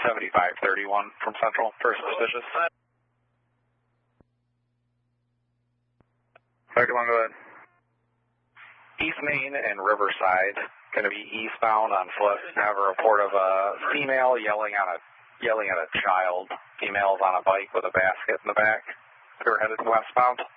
7531 from Central, first suspicious. 31, go ahead. East Main and Riverside, going to be eastbound on foot. Have a report of a female yelling at a child. Female's on a bike with a basket in the back. They're headed westbound.